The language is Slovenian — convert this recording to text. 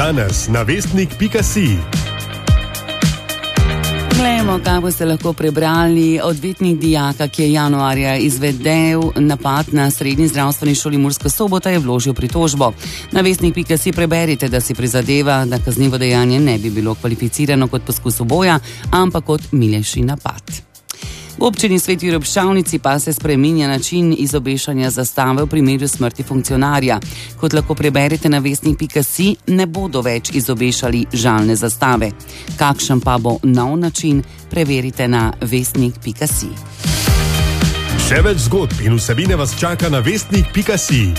Danes na vestnik.si. Glejmo, kaj boste lahko prebrali. Odvetnik dijaka, ki je januarja izvedel napad na srednji zdravstveni šoli Murska Sobota, je vložil pritožbo. Na vestnik.si preberite, da si prizadeva, da kaznivo dejanje ne bi bilo kvalificirano kot poskus uboja, ampak kot milejši napad. V občini Sveti Robščavnici pa se spreminja način izobešanja zastave v primeru smrti funkcionarja. Kot lahko preberete na vestnik.si, ne bodo več izobešali žalne zastave. Kakšen pa bo nov način, preverite na vestnik.si. Še več zgodb in vsebine vas čaka na vestnik.si.